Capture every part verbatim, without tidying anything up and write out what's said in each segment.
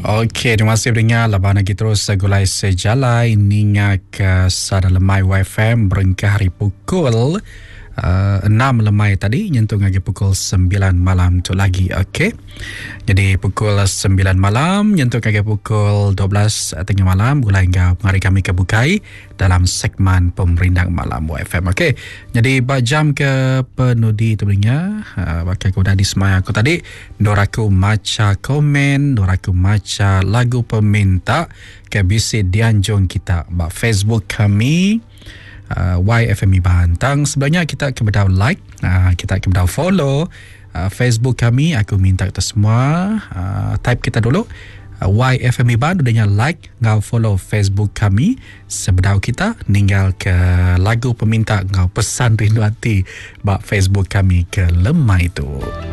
Okey, terima kasih pendengar. Laban lagi terus gulai sejalai ninga ke sada lemai Y F M berengkah hari pukul uh, enam lemai tadi nyentuh lagi pukul sembilan malam tu lagi. Okey. Jadi pukul sembilan malam nyentuh lagi pukul dua belas tengah malam gulai hingga hari kami kebukai dalam segmen Pemerindang Malam Y F M. Okey. Jadi jam ke penudi tu pendengar, uh, bakal aku dah dismaya aku tadi doraku maca komen, doraku maca lagu peminta ke bisi dianjung kita ba Facebook kami uh, Y F M Iban. Tang sebenarnya kita kebedah like, uh, kita kebedah follow uh, Facebook kami. Aku minta kita semua uh, type kita dulu uh, Y F M Iban, udahnya like ngau follow Facebook kami. Sebedau kita ninggal ke lagu peminta ngau pesan rindu hati ba Facebook kami ke lemah itu.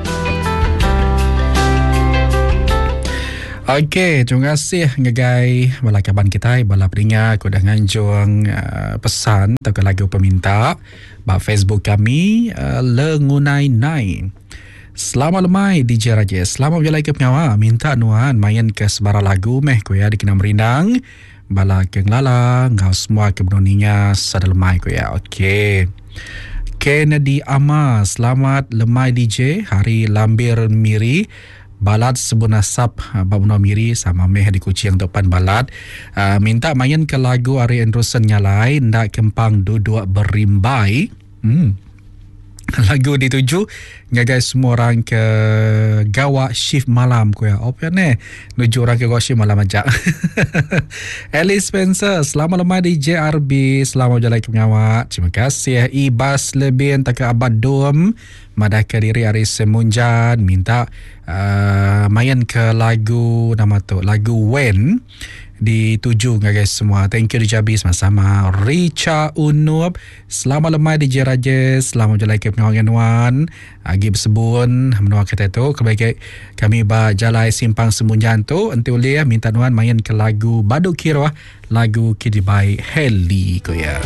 Okey, terima kasih ngagai bala kaban kita, bala pendengar aku dah nganjung uh, pesan atau ke lagu peminta ba Facebook kami uh, lengunai nai. Selamat lemai D J Rajesh. Selamat berjalan ke penyawa. Minta nuan main ke sebara lagu meh ko ya dikena merindang. Bala keng lala ngau semua kebenoninya sada lemai ko ya. Okey. Kennedy Ama, selamat lemai D J hari Lambir Miri. Balad sebunasap babno miri sama meh di kucing depan balad. Uh, minta main ke lagu Ari Anderson nyalai ndak kempang duduk berimbai. Hmm. Lagu dituju ngagai semua orang ke gawa shift malam ko ya. Apa ne? Nuju orang ke gawa shift malam aja. Alice Spencer, selamat lemah D J R B, selamat jalan ke penyawa. Terima kasih. Ibas lebih tak abad dom. Madah ke diri hari semunjan minta uh, main ke lagu nama tu lagu When dituju guys semua. Thank you D J B sama-sama. Richa Unub, selamat lemai D J Rajesh, selamat jalan ke pengawan agi bersebun menua kata tu kebaik kami ba jalai simpang semunjan tu enti uliah minta nuan main ke lagu Badu Kiro, lagu Kidibai Heli ko ya.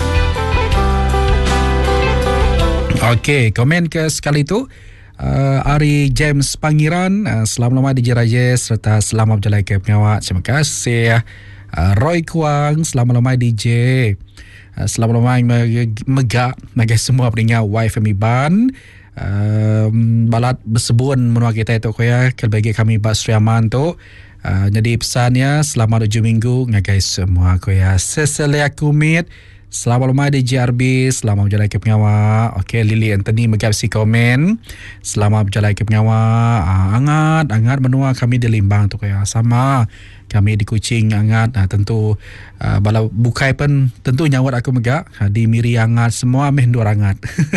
Okey, komen ke sekali tu uh, Ari James Pangiran, uh, selamat lemah D J Rajesh serta selamat berjalan ke pengawat. Terima kasih. uh, Roy Kuang, selamat lemah D J, uh, selamat lemah megak naga semua pendengar Y F M Iban. uh, Balat bersebun menua kita itu koya kelbagi kami Bas Riaman tu. uh, Jadi pesannya selamat tujuh minggu ngagai semua koya. Cecilia Kumit, selamat lemah D J R B, selamat berjalan ke pengawa. Okey, Lily Anthony megapsi komen. Selamat berjalan ke pengawa. Ah, angat, angat menua kami di Limbang tu kaya sama. Kami di Kuching angat. Ah, tentu uh, bala bukai pun tentu nyawat aku megak. Ah, di Miri angat semua meh dua angat.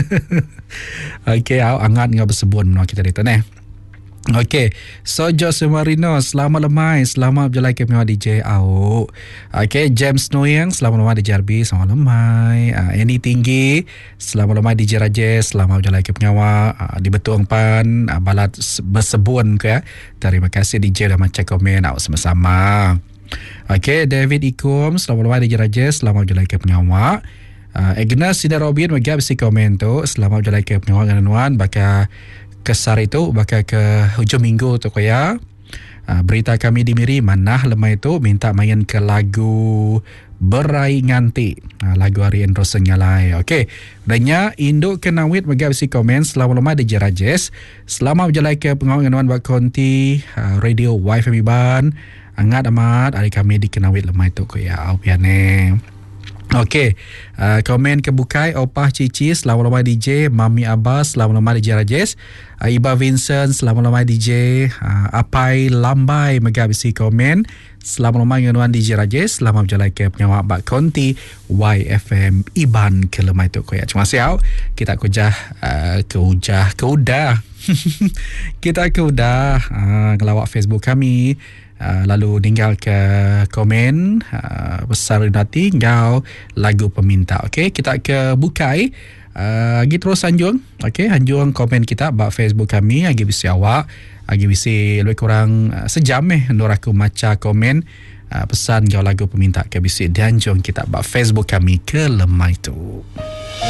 Okey, au angat ngau bersebun menua kita itu neh. Okey, Sojo Semarino, selamat lemai, selamat berjalan ke pengawa D J Au. Okey, James Noyang, selamat lemai D J R B, selamat lemai. Uh, Annie Tinggi, selamat lemai D J Rajesh, selamat berjalan ke pengawa. Uh, di Betuang Pan, uh, balat bersebun ke ya. Terima kasih D J dah macam komen au sama-sama. Okey, David Ikum, selamat lemai D J Rajesh, selamat berjalan ke pengawa. Uh, Agnes Sina Robin megap si komen tu, selamat berjalan ke pengawa dengan bakal kesar itu bakal ke hujung minggu tu kaya. Uh, berita kami di Miri manah lemah itu minta main ke lagu Berai Nganti, uh, lagu Ari Anderson nyalai. Okey, adanya induk kenawit megap si komen selamat lemah D J Rajesh, selamat berjalan ke pengawan bak konti uh, radio Y F M Iban. Angat amat hari kami di kenawit lemah itu kaya au piane. Okey, uh, komen kebukai Opah Cici, selamat lemah D J. Mami Abbas, selamat lemah D J Rajesh. uh, Iba Vincent, selamat lemah D J. uh, Apai Lambai megabisi komen selamat lemah dengan D J Rajesh, selamat berjalan ke penyawa bak konti Y F M Iban ke lemah itu koya. Terima kasih. Kita kujah uh, ke ujah ke udah kita ke udah uh, ngelawak Facebook kami. Uh, lalu tinggal ke komen uh, besar nanti ngau lagu peminta. Okey, kita ke bukai uh, lagi terus anjung. Okey, anjung komen kita bak Facebook kami lagi bisi awak lagi bisi lebih kurang uh, sejam eh ndor aku maca komen uh, pesan ngau lagu peminta ke bisi dianjung kita bak Facebook kami ke lemah itu.